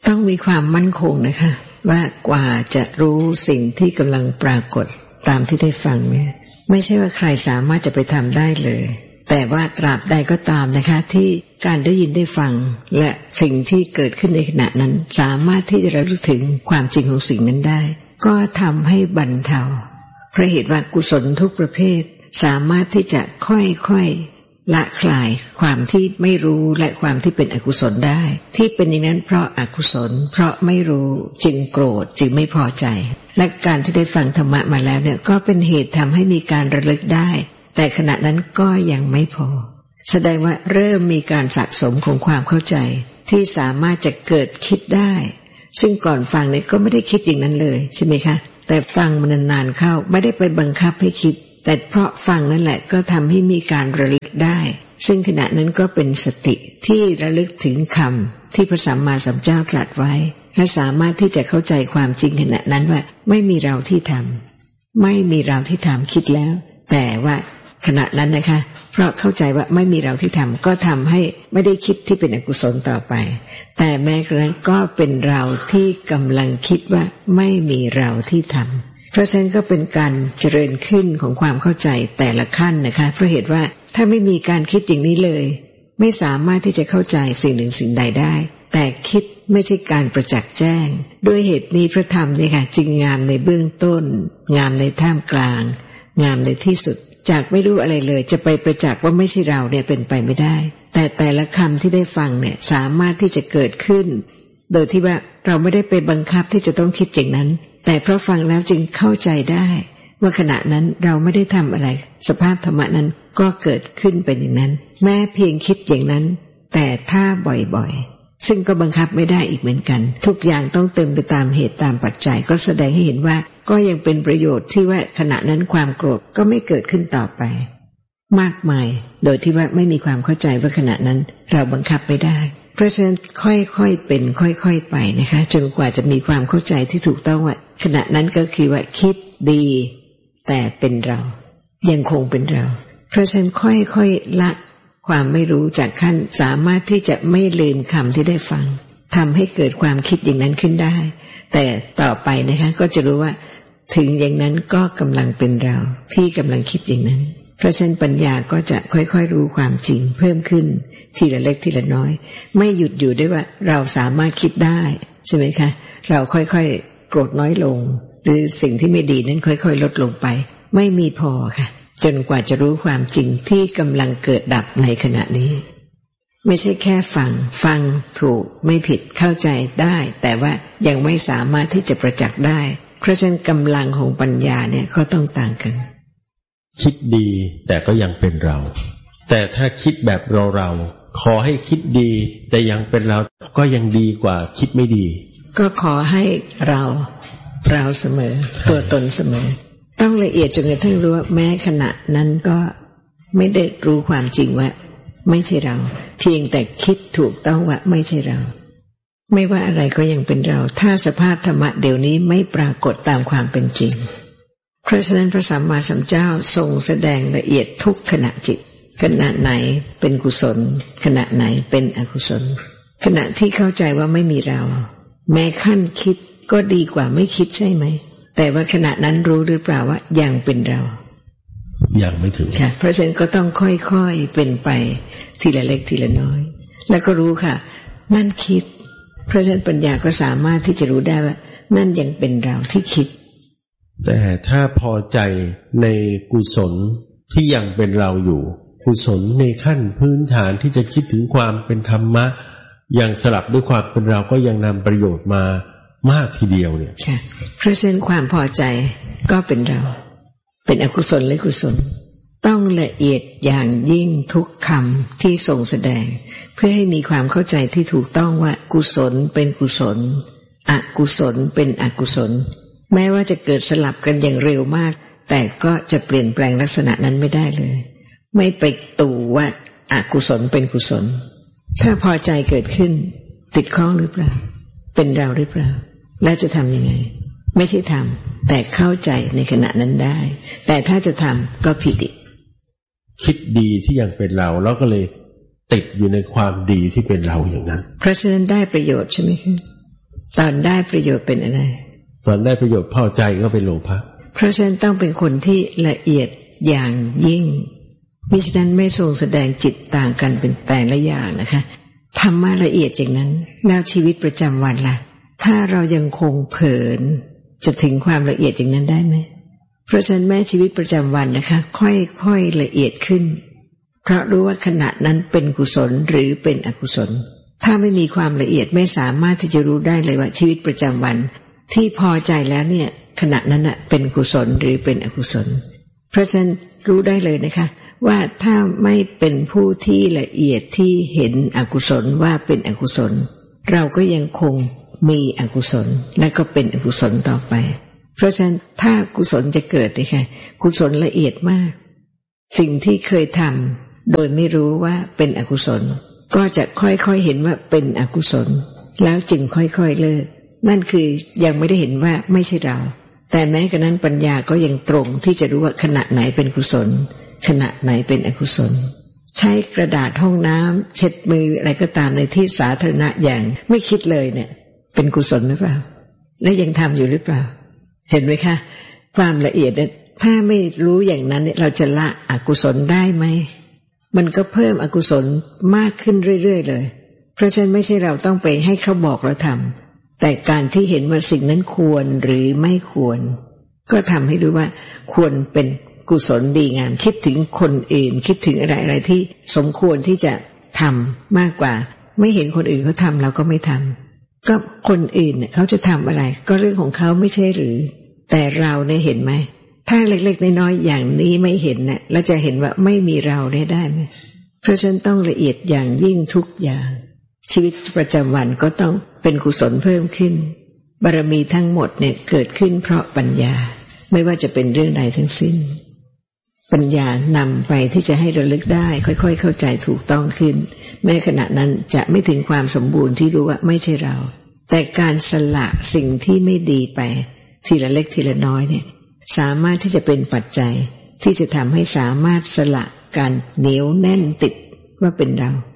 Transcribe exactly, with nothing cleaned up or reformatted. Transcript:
ต้องมีความมั่นคงนะคะว่ากว่าจะรู้สิ่งที่กำลังปรากฏตามที่ได้ฟังเนี่ยไม่ใช่ว่าใครสามารถจะไปทำได้เลยแต่ว่าตราบใดก็ตามนะคะที่การได้ยินได้ฟังและสิ่งที่เกิดขึ้นในขณะนั้นสามารถที่จะระลึกถึงความจริงของสิ่งนั้นได้ก็ทำให้บรรเทาเพราะเหตุว่ากุศลทุกประเภทสามารถที่จะค่อยๆละคลายความที่ไม่รู้และความที่เป็นอกุศลได้ที่เป็นอย่างนั้นเพราะอกุศลเพราะไม่รู้จึงโกรธจึงไม่พอใจและการที่ได้ฟังธรรมะมาแล้วเนี่ยก็เป็นเหตุทำให้มีการระลึกได้แต่ขณะนั้นก็ยังไม่พอแสดงว่าเริ่มมีการสะสมของความเข้าใจที่สามารถจะเกิดคิดได้ซึ่งก่อนฟังเนี่ยก็ไม่ได้คิดอย่างนั้นเลยใช่ไหมคะแต่ฟังมานานๆเข้าไม่ได้ไปบังคับให้คิดแต่เพราะฟังนั่นแหละก็ทำให้มีการระลึกได้ซึ่งขณะนั้นก็เป็นสติที่ระลึกถึงคำที่พระสัมมาสัมพุทธเจ้าตรัสไว้และสามารถที่จะเข้าใจความจริงขณะนั้นว่าไม่มีเราที่ทำไม่มีเราที่ทำคิดแล้วแต่ว่าขณะนั้นนะคะเพราะเข้าใจว่าไม่มีเราที่ทำก็ทำให้ไม่ได้คิดที่เป็นอกุศลต่อไปแต่แม้กระนั้นก็เป็นเราที่กำลังคิดว่าไม่มีเราที่ทำเพราะฉะนั้นก็เป็นการเจริญขึ้นของความเข้าใจแต่ละขั้นนะคะเพราะเหตุว่าถ้าไม่มีการคิดอย่างนี้เลยไม่สามารถที่จะเข้าใจสิ่งหนึ่งสิ่งใดได้แต่คิดไม่ใช่การประจักษ์แจ้งด้วยเหตุนี้พระธรรมเนี่ยค่ะจึงงามในเบื้องต้นงามในท่ามกลางงามในที่สุดจากไม่รู้อะไรเลยจะไปประจักษ์ว่าไม่ใช่เราเนี่ยเป็นไปไม่ได้แต่แต่ละคำที่ได้ฟังเนี่ยสามารถที่จะเกิดขึ้นโดยที่ว่าเราไม่ได้ไปบังคับที่จะต้องคิดอย่างนั้นแต่เพราะฟังแล้วจึงเข้าใจได้ว่าขณะนั้นเราไม่ได้ทำอะไรสภาพธรรมะนั้นก็เกิดขึ้นเป็นอย่างนั้นแม้เพียงคิดอย่างนั้นแต่ถ้าบ่อยๆซึ่งก็บังคับไม่ได้อีกเหมือนกันทุกอย่างต้องเต็มไปตามเหตุตามปัจจัยก็แสดงให้เห็นว่าก็ยังเป็นประโยชน์ที่ว่าขณะนั้นความโกรธก็ไม่เกิดขึ้นต่อไปมากมายโดยที่ว่าไม่มีความเข้าใจว่าขณะนั้นเราบังคับไม่ได้เพราะฉะนั้นค่อยๆเป็นค่อยๆไปนะคะจนกว่าจะมีความเข้าใจที่ถูกต้องว่าขณะนั้นก็คือว่าคิดดีแต่เป็นเรายังคงเป็นเราเพราะฉะนั้นค่อยๆละความไม่รู้จากขั้นสามารถที่จะไม่ลืมคำที่ได้ฟังทำให้เกิดความคิดอย่างนั้นขึ้นได้แต่ต่อไปนะคะก็จะรู้ว่าถึงอย่างนั้นก็กำลังเป็นเราที่กำลังคิดอย่างนั้นเพราะฉะนั้นปัญญาก็จะค่อยๆรู้ความจริงเพิ่มขึ้นทีละเล็กทีละน้อยไม่หยุดอยู่ได้ว่าเราสามารถคิดได้ใช่ไหมคะเราค่อยๆโกรธน้อยลงหรือสิ่งที่ไม่ดีนั้นค่อยๆลดลงไปไม่มีพอค่ะจนกว่าจะรู้ความจริงที่กำลังเกิดดับในขณะนี้ไม่ใช่แค่ฟังฟังถูกไม่ผิดเข้าใจได้แต่ว่ายังไม่สามารถที่จะประจักษ์ได้เพราะฉะนั้นกำลังของปัญญาเนี่ยก็ต้องต่างกันคิดดีแต่ก็ยังเป็นเราแต่ถ้าคิดแบบเราเราขอให้คิดดีแต่ยังเป็นเราก็ยังดีกว่าคิดไม่ดีก็ขอให้เราเราเสมอตัวตนเสมอต้องละเอียดจนกระทั่งรู้ว่าแม้ขณะนั้นก็ไม่ได้รู้ความจริงว่าไม่ใช่เราเพียงแต่คิดถูกต้องว่าไม่ใช่เราไม่ว่าอะไรก็ยังเป็นเราถ้าสภาพธรรมะเดี๋ยวนี้ไม่ปรากฏตามความเป็นจริงเพราะฉะนั้นพระสัมมาสัมพุทธเจ้าทรงแสดงละเอียดทุกขณะจิตขณะไหนเป็นกุศลขณะไหนเป็นอกุศลขณะที่เข้าใจว่าไม่มีเราแม้ขั้นคิดก็ดีกว่าไม่คิดใช่ไหมแต่ว่าขณะนั้นรู้หรือเปล่าว่ายังเป็นเรายังไม่ถึงค่ะเพราะฉะนั้นก็ต้องค่อยๆเป็นไปทีละเล็กทีละน้อยแล้วก็รู้ค่ะนั่นคิดเพราะฉะนั้นปัญญาก็สามารถที่จะรู้ได้ว่านั่นยังเป็นเราที่คิดแต่ถ้าพอใจในกุศลที่ยังเป็นเราอยู่กุศลในขั้นพื้นฐานที่จะคิดถึงความเป็นธรรมะยังสลับด้วยความเป็นเราก็ยังนำประโยชน์มามากทีเดียวเนี่ยค่ะเพราะฉะนั้นความพอใจก็เป็นเราเป็นอกุศลหรือกุศลต้องละเอียดอย่างยิ่งทุกคำที่ทรงแสดงเพื่อให้มีความเข้าใจที่ถูกต้องว่ากุศลเป็นกุศลอกุศลเป็นอกุศลแม้ว่าจะเกิดสลับกันอย่างเร็วมากแต่ก็จะเปลี่ยนแปลงลักษณะนั้นไม่ได้เลยไม่ไปตู่ว่าอกุศลเป็นกุศลถ้าพอใจเกิดขึ้นติดข้องหรือเปล่าเป็นเราหรือเปล่าแล้วจะทำยังไงไม่ใช่ทำแต่เข้าใจในขณะนั้นได้แต่ถ้าจะทำก็ผิดอีกคิดดีที่ยังเป็นเราแล้วก็เลยติดอยู่ในความดีที่เป็นเราอย่างนั้นเพราะฉะนั้นได้ประโยชน์ใช่ไหมคะตอนได้ประโยชน์เป็นอะไรตอนได้ประโยชน์พอใจก็เป็นโลภะเพราะฉะนั้นต้องเป็นคนที่ละเอียดอย่างยิ่งมิฉะนั้นไม่ทรงแสดงจิตต่างกันเป็นแต่ละอย่างนะคะธรรมะละเอียดอย่างนั้นแล้วชีวิตประจำวันล่ะถ้าเรายังคงเผลอจะถึงความละเอียดอย่างนั้นได้ไหมเพราะฉะนั้นแม้ชีวิตประจำวันนะคะค่อยๆละเอียดขึ้นเพราะรู้ว่าขณะนั้นเป็นกุศลหรือเป็นอกุศลถ้าไม่มีความละเอียดไม่สามารถที่จะรู้ได้เลยว่าชีวิตประจำวันที่พอใจแล้วเนี่ยขณะนั้นน่ะเป็นกุศลหรือเป็นอกุศลเพราะฉะนั้นรู้ได้เลยนะคะว่าถ้าไม่เป็นผู้ที่ละเอียดที่เห็นอกุศลว่าเป็นอกุศลเราก็ยังคงมีอกุศลและก็เป็นอกุศลต่อไปเพราะฉะนั้นถ้ากุศลจะเกิดนะคะกุศลละเอียดมากสิ่งที่เคยทำโดยไม่รู้ว่าเป็นอกุศลก็จะค่อยๆเห็นว่าเป็นอกุศลแล้วจึงค่อยๆเลิกนั่นคือยังไม่ได้เห็นว่าไม่ใช่เราแต่แม้กระนั้นปัญญาก็ยังตรงที่จะรู้ว่าขณะไหนเป็นกุศลขณะไหนเป็นอกุศลใช้กระดาษห้องน้ำเช็ดมืออะไรก็ตามในที่สาธารณะอย่างไม่คิดเลยเนี่ยเป็นกุศลหรือเปล่าและยังทำอยู่หรือเปล่าเห็นไหมคะความละเอียดถ้าไม่รู้อย่างนั้นเราจะละอกุศลได้ไหมมันก็เพิ่มอกุศลมากขึ้นเรื่อยๆเลยเพราะฉะนั้นไม่ใช่เราต้องไปให้เขาบอกเราทำแต่การที่เห็นว่าสิ่งนั้นควรหรือไม่ควรก็ทำให้รู้ว่าควรเป็นกุศลดีงามคิดถึงคนอื่นคิดถึงอะไรอะไรที่สมควรที่จะทำมากกว่าไม่เห็นคนอื่นเขาทำเราก็ไม่ทำก็คนอื่นเนี่ยเขาจะทำอะไรก็เรื่องของเขาไม่ใช่หรือแต่เราเนี่ยเห็นไหมถ้าเล็กๆน้อยๆอย่างนี้ไม่เห็นเนี่ยแล้วจะเห็นว่าไม่มีเราเนี่ยได้ไหมเพราะฉะนั้นต้องละเอียดอย่างยิ่งทุกอย่างชีวิตประจำวันก็ต้องเป็นกุศลเพิ่มขึ้นบารมีทั้งหมดเนี่ยเกิดขึ้นเพราะปัญญาไม่ว่าจะเป็นเรื่องใดทั้งสิ้นปัญญานำไปที่จะให้ระลึกได้ค่อยๆเข้าใจถูกต้องขึ้นแม้ขณะนั้นจะไม่ถึงความสมบูรณ์ที่รู้ว่าไม่ใช่เราแต่การสละสิ่งที่ไม่ดีไปทีละเล็กทีละน้อยเนี่ยสามารถที่จะเป็นปัจจัยที่จะทำให้สามารถสละการเหนียวแน่นติดว่าเป็นเรา